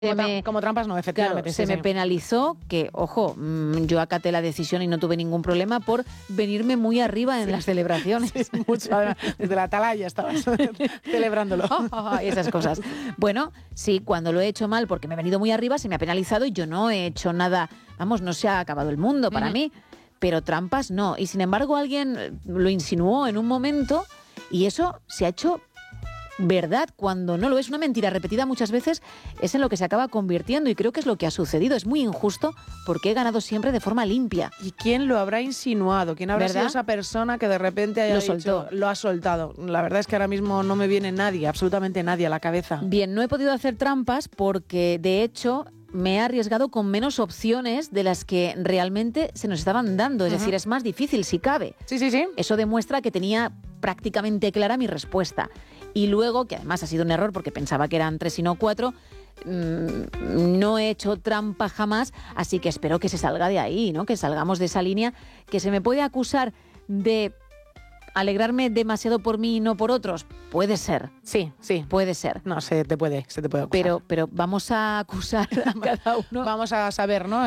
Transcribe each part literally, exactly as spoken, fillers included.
Como, me, como trampas no, efectivamente. Claro, sí, se sí. me penalizó que, ojo, mmm, yo acaté la decisión y no tuve ningún problema por venirme muy arriba en sí. las celebraciones. Sí, mucho, además, desde la atalaya estabas celebrándolo. Oh, oh, oh, y esas cosas. Bueno, sí, cuando lo he hecho mal porque me he venido muy arriba, se me ha penalizado y yo no he hecho nada, vamos, no se ha acabado el mundo para uh-huh. mí, pero trampas no. Y sin embargo alguien lo insinuó en un momento y eso se ha hecho verdad cuando no lo es. Una mentira repetida muchas veces es en lo que se acaba convirtiendo y creo que es lo que ha sucedido. Es muy injusto porque he ganado siempre de forma limpia. ¿Y quién lo habrá insinuado? ¿Quién habrá ¿verdad? sido esa persona que de repente haya lo dicho, soltó? Lo ha soltado. La verdad es que ahora mismo no me viene nadie, absolutamente nadie a la cabeza. Bien, no he podido hacer trampas porque de hecho me he arriesgado con menos opciones de las que realmente se nos estaban dando. Es uh-huh. decir, es más difícil si cabe. Sí, sí, sí. Eso demuestra que tenía prácticamente clara mi respuesta. Y luego, que además ha sido un error porque pensaba que eran tres y no cuatro, mmm, no he hecho trampa jamás, así que espero que se salga de ahí, ¿no? Que salgamos de esa línea, que se me puede acusar de alegrarme demasiado por mí y no por otros. Puede ser. Sí, sí. Puede ser. No, se te puede, se te puede acusar. Pero, pero vamos a acusar a cada uno. Vamos a saber, ¿no?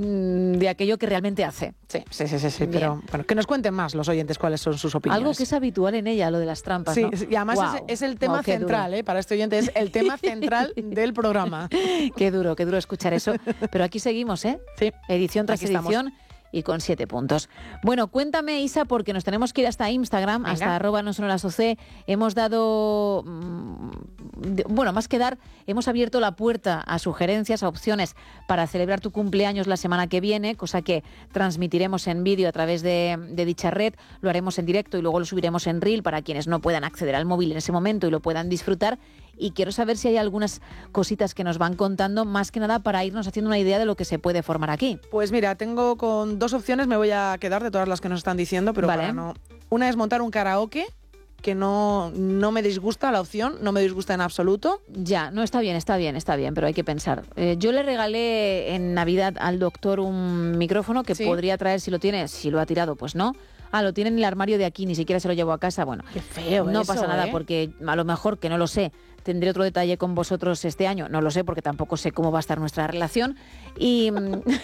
De aquello que realmente hace. Sí, sí, sí, sí, sí. Pero bueno, que nos cuenten más los oyentes cuáles son sus opiniones. Algo que es habitual en ella, lo de las trampas, sí, ¿no? Sí, y además wow. es, es el tema wow, central, ¿eh? Para este oyente es el tema central del programa. Qué duro, qué duro escuchar eso. Pero aquí seguimos, ¿eh? Sí. Edición tras aquí edición. Estamos. Y con siete puntos. Bueno, cuéntame, Isa, porque nos tenemos que ir hasta Instagram, Venga. hasta arroba no son las O C. Hemos dado, mmm, de, bueno, más que dar, hemos abierto la puerta a sugerencias, a opciones para celebrar tu cumpleaños la semana que viene, cosa que transmitiremos en vídeo a través de, de dicha red. Lo haremos en directo y luego lo subiremos en Reel para quienes no puedan acceder al móvil en ese momento y lo puedan disfrutar. Y quiero saber si hay algunas cositas que nos van contando, más que nada para irnos haciendo una idea de lo que se puede formar aquí. Pues mira, tengo con dos opciones, me voy a quedar de todas las que nos están diciendo, pero vale. para no... Una es montar un karaoke, que no, no me disgusta la opción, no me disgusta en absoluto. Ya, no, está bien, está bien, está bien, pero hay que pensar. Eh, yo le regalé en Navidad al doctor un micrófono que ¿sí? podría traer si lo tiene, si lo ha tirado, pues no. Ah, lo tiene en el armario de aquí, ni siquiera se lo llevo a casa. Bueno, qué feo no eso, pasa nada, ¿eh? Porque a lo mejor, que no lo sé, tendré otro detalle con vosotros este año. No lo sé porque tampoco sé cómo va a estar nuestra relación. Y,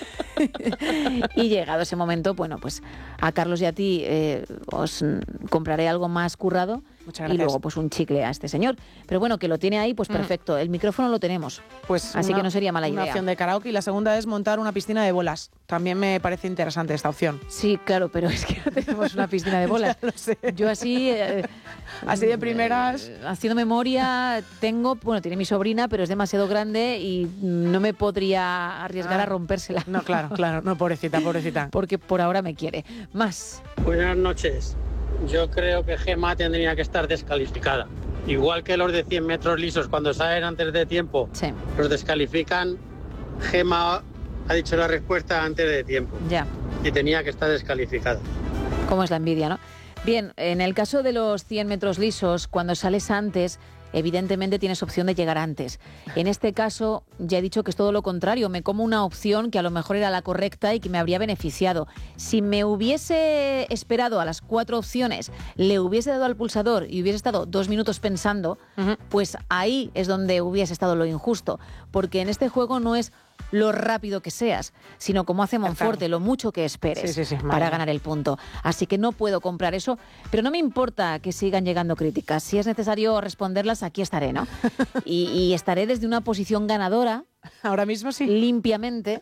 y llegado ese momento, bueno, pues a Carlos y a ti eh, os compraré algo más currado. Muchas gracias. Y luego pues un chicle a este señor. Pero bueno, que lo tiene ahí, pues perfecto. Mm. El micrófono lo tenemos. Pues así una, que no sería mala idea. Una opción de karaoke. Y la segunda es montar una piscina de bolas. También me parece interesante esta opción. Sí, claro, pero es que no tenemos una piscina de bolas. Ya lo sé. Yo así... Eh, así de primeras... Eh, haciendo memoria, tengo... Bueno, tiene mi sobrina, pero es demasiado grande y no me podría arriesgar ah, a rompérsela. No, claro, claro. No, pobrecita, pobrecita. Porque por ahora me quiere. Más. Buenas noches. Yo creo que Gemma tendría que estar descalificada. Igual que los de cien metros lisos, cuando salen antes de tiempo, sí. los descalifican. Gemma ha dicho la respuesta antes de tiempo. Ya. Y tenía que estar descalificada. ¿Cómo es la envidia, no? Bien, en el caso de los cien metros lisos, cuando sales antes, evidentemente tienes opción de llegar antes. En este caso, ya he dicho que es todo lo contrario. Me como una opción que a lo mejor era la correcta y que me habría beneficiado. Si me hubiese esperado a las cuatro opciones, le hubiese dado al pulsador y hubiese estado dos minutos pensando, uh-huh. pues ahí es donde hubiese estado lo injusto. Porque en este juego no es lo rápido que seas, sino como hace Monforte, lo mucho que esperes sí, sí, sí, para ganar el punto. Así que no puedo comprar eso, pero no me importa que sigan llegando críticas. Si es necesario responderlas, aquí estaré, ¿no? Y, y estaré desde una posición ganadora. Ahora mismo sí. Limpiamente,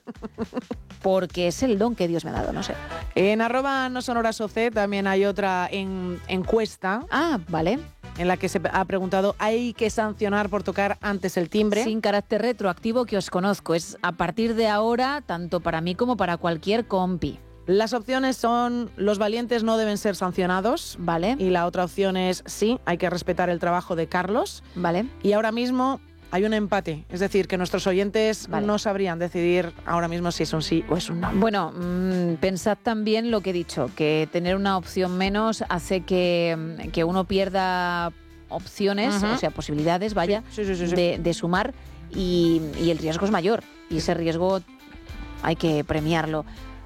porque es el don que Dios me ha dado, no sé. En arroba no son horas O C también hay otra en, encuesta. Ah, vale. En la que se ha preguntado, ¿hay que sancionar por tocar antes el timbre? Sin carácter retroactivo, que os conozco. Es a partir de ahora, tanto para mí como para cualquier compi. Las opciones son, los valientes no deben ser sancionados. Vale. Y la otra opción es, sí, hay que respetar el trabajo de Carlos. Vale. Y ahora mismo hay un empate. Es decir, que nuestros oyentes vale. no sabrían decidir ahora mismo si es un sí o es un no. Bueno, mmm, pensad también lo que he dicho, que tener una opción menos hace que, que uno pierda opciones, uh-huh. o sea, posibilidades, vaya, sí, sí, sí, sí. De, de sumar y, y el riesgo es mayor. Y ese riesgo hay que premiarlo.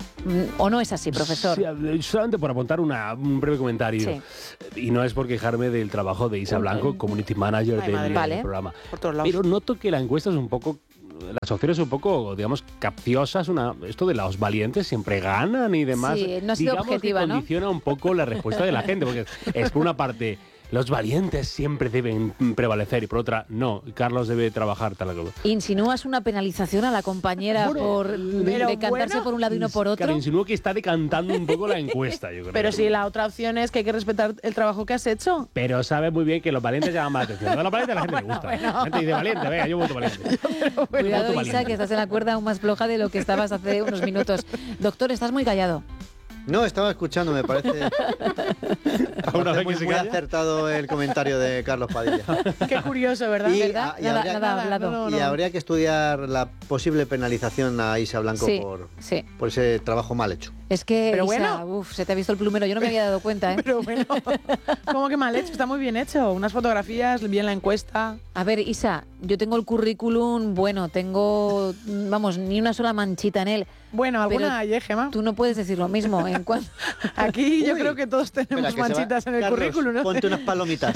¿O no es así, profesor? Sí, solamente por apuntar una, un breve comentario. Sí. Y no es por quejarme del trabajo de Isa Blanco, Community Manager Ay, del, madre, del vale. programa. Por todos lados. Pero noto que la encuesta es un poco las opciones un poco, digamos, capciosas. Una, esto de los valientes siempre ganan y demás. Sí, no ha sido digamos objetiva, que ¿no? condiciona un poco la respuesta de la gente, porque es por una parte... Los valientes siempre deben prevalecer y por otra, no, Carlos debe trabajar tal cosa. ¿Insinúas una penalización a la compañera Bueno, por pero decantarse bueno, por un lado y no por otro? Claro, insinúo que está decantando un poco la encuesta, yo creo. Pero si la otra opción es que hay que respetar el trabajo que has hecho. Pero sabes muy bien que los valientes llaman más la atención. A los valientes a la gente le gusta. Bueno. La gente dice valiente, venga, yo voto valiente. Cuidado, voto Isa, valiente. que estás en la cuerda aún más floja de lo que estabas hace unos minutos. Doctor, estás muy callado. No, estaba escuchando, me parece, me Una parece vez muy, que se muy calla. acertado el comentario de Carlos Padilla. Qué curioso, ¿verdad? Y, ¿Verdad? ah, y Nada, habría, nada hablado. no, no. y habría que estudiar la posible penalización a Isa Blanco Sí, por, sí. por ese trabajo mal hecho. Es que, Pero Isa, bueno. uf, se te ha visto el plumero. Yo no me había dado cuenta, ¿eh? Pero bueno, ¿cómo que mal hecho? Está muy bien hecho. Unas fotografías, bien la encuesta. A ver, Isa, yo tengo el currículum bueno, tengo, vamos, ni una sola manchita en él. Bueno, alguna Pero hay, ¿eh, Gemma? Tú no puedes decir lo mismo. En cuanto... Aquí yo Uy. creo que todos tenemos Espera, que se va- manchitas en el Carlos, currículum, ¿no? ponte unas palomitas.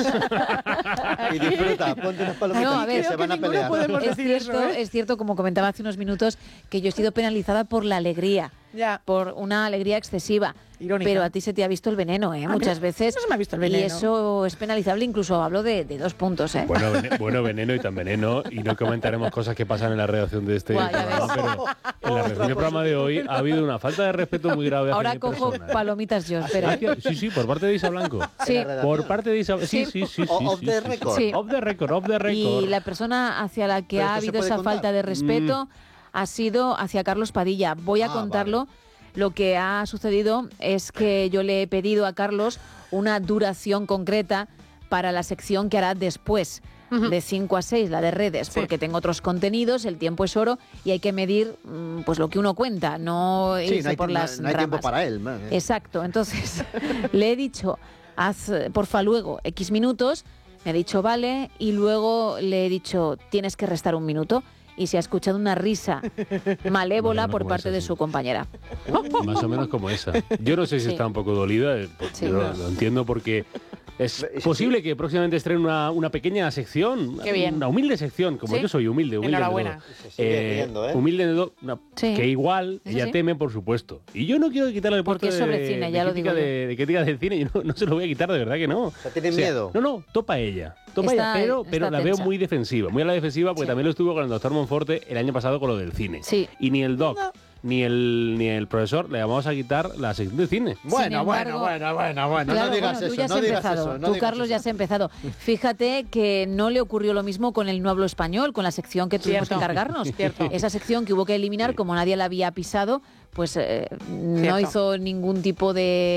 Y disfruta, ponte unas palomitas No, a ver, que se creo van que a ninguno pelear. podemos- Es decir cierto, eso, ¿eh? es cierto, como comentaba hace unos minutos, que yo he sido penalizada por la alegría, Ya. por una alegría excesiva. Irónica. Pero a ti se te ha visto el veneno, ¿eh? A Muchas mí veces. no se me ha visto el Y veneno. eso es penalizable, incluso hablo de, de dos puntos, ¿eh? Bueno, vene- bueno, veneno y tan veneno. Y no comentaremos cosas que pasan en la redacción de este Buah, ya programa. ves. Pero en la redacción del programa de hoy ha habido una falta de respeto muy grave hacia Ahora mi cojo persona. palomitas yo, espera. Hacia- Sí, sí, por parte de Isa Blanco. Sí. Por parte de Isa Sí, sí, sí. sí, O- sí, off sí, the sí, record. sí. Sí. Off the record, off the record. Y la persona hacia la que ¿Pero ha esto se habido puede esa contar? falta de respeto ha sido hacia Carlos Padilla. Voy a Ah, contarlo. Lo que ha sucedido es que yo le he pedido a Carlos una duración concreta para la sección que hará después, de cinco a seis, la de redes, Sí. porque tengo otros contenidos, el tiempo es oro y hay que medir mm, pues lo que uno cuenta, no Sí, irse no hay, por no- las no hay tiempo ramas. para él. man, ¿eh? Exacto, entonces le he dicho, haz eh, porfa luego X minutos, me ha dicho vale, y luego le he dicho, tienes que restar un minuto, y se ha escuchado una risa malévola Bueno, por como parte esa, de sí. su compañera. Más o menos como esa. Yo no sé si Sí. está un poco dolida, eh, pues Sí. yo lo, lo entiendo porque es Sí. posible que próximamente estrene una, una pequeña sección, Qué bien. una humilde sección, como Sí. yo soy humilde, humilde. de Enhorabuena. todo. Se sigue riendo, ¿eh? Humilde de todo, no, Sí. que igual Eso ella sí. teme, por supuesto. Y yo no quiero quitarle el Porque puesto es sobre de, cine, de ya lo crítica digo yo. de, de crítica del cine, yo no, no se lo voy a quitar, de verdad que no. sea, ¿tiene miedo? No, no, topa ella. Topa Está- ella, pero, está pero la veo tensa. muy defensiva. Muy a la defensiva, porque Sí. también lo estuvo con el doctor Monforte el año pasado con lo del cine. Sí. Y ni el doc, ni el, ni el profesor le vamos a quitar la sección de cine. Bueno, Sin bueno, embargo- bueno, bueno, bueno, Claro, no digas bueno, tú eso, ya has no digas empezado. eso. no tú, digas Carlos, eso. ya has empezado. Fíjate que no le ocurrió lo mismo con el No Hablo Español, con la sección que tuvimos Cierto. que encargarnos. Cierto. Esa sección que hubo que eliminar, Sí. como nadie la había pisado, pues eh, no Cierto. hizo ningún tipo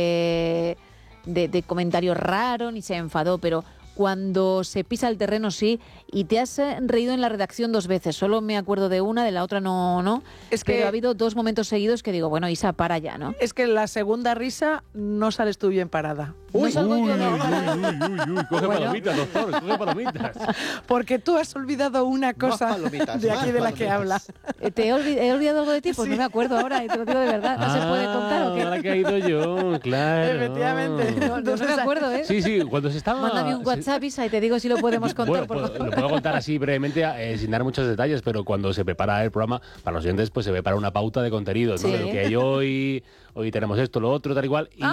de, de, de comentario raro ni se enfadó, pero cuando se pisa el terreno sí, y te has eh, reído en la redacción dos veces, solo me acuerdo de una, de la otra no, no, Es que- pero ha habido dos momentos seguidos que digo, bueno, Isa, para ya, ¿no? Es que la segunda risa no sales tú bien parada. No salgo uy, yo uy, de- uy, uy, uy, coge Bueno. palomitas, doctor, coge palomitas. Porque tú has olvidado una cosa palomitas, de más aquí de la que palomitas. habla. Eh, ¿Te he, olvi- he olvidado algo de ti? Pues no me acuerdo ahora, y te lo digo de verdad. ¿No se puede contar o Ah, qué? ahora que he ido yo, claro. Efectivamente. No, no, no Entonces, me acuerdo, ¿eh? Sí, sí, cuando se estaba... Mándame un se- WhatsApp, Isa, y te digo si lo podemos contar, Bueno, por puedo- favor. lo puedo contar así brevemente, eh, sin dar muchos detalles, pero cuando se prepara el programa, para los oyentes, pues se ve para una pauta de contenidos, ¿no? Sí. De lo que hay hoy, hoy tenemos esto, lo otro, tal igual, y,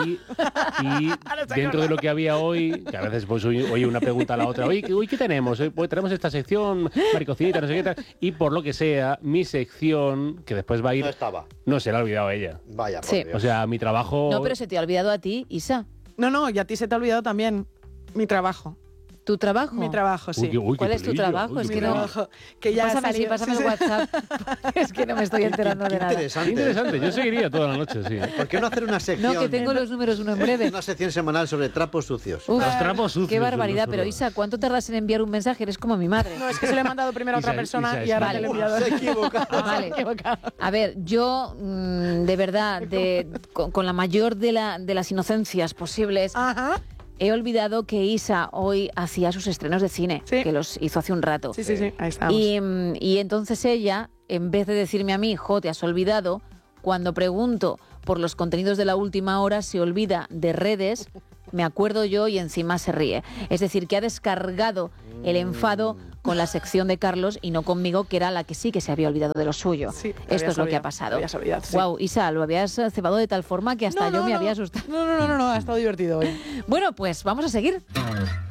y dentro de lo que había hoy, que a veces pues hoy, hoy una pregunta a la otra, oye, ¿qué- hoy, ¿qué tenemos? Hoy, pues, tenemos esta sección, maricocita, no sé qué tal, y por lo que sea, mi sección, que después va a ir, No estaba. no se la ha olvidado ella. Vaya, por Sí. Dios. O sea, mi trabajo... No, pero se te ha olvidado a ti, Isa. No, no, y a ti se te ha olvidado también mi trabajo. ¿Tu trabajo? Mi trabajo, sí. Uy, qué- uy, qué ¿Cuál es tu pelillo, trabajo? uy, Es qué que Mi no- pelillo. trabajo. Que ya ha Pásame, sí, salido- pásame sí, el sí. WhatsApp. Es que no me estoy enterando Qué de nada. interesante. Interesante, yo seguiría toda la noche, sí. ¿Por qué no hacer una sección? No, que tengo los números uno en breve. Una sección semanal sobre trapos sucios. Uf, Los trapos sucios qué de barbaridad. los Pero horrores. Isa, ¿cuánto tardas en enviar un mensaje? Eres como mi madre. No, es que se lo he mandado primero a otra Isa- persona Isa y ahora es- te lo he Vale. enviado. Se ha equivocado. Vale. Se ha equivocado. A ver, yo, mm, de verdad, de, con, con la mayor de, la, de las inocencias posibles, Ajá. he olvidado que Isa hoy hacía sus estrenos de cine, Sí. que los hizo hace un rato. Sí, sí, sí, ahí estamos. Y, mm, y entonces ella, en vez de decirme a mí, jo, te has olvidado, cuando pregunto por los contenidos de la última hora, se olvida de redes, me acuerdo yo y encima se ríe. Es decir, que ha descargado el enfado con la sección de Carlos y no conmigo, que era la que sí que se había olvidado de lo suyo. Sí, Esto es lo olvidado, que ha pasado. Olvidado, sí. Wow, Isa, lo habías cebado de tal forma que hasta no, yo no, me no. había asustado. No, no, no, no, no, ha estado divertido hoy. Bueno, pues vamos a seguir.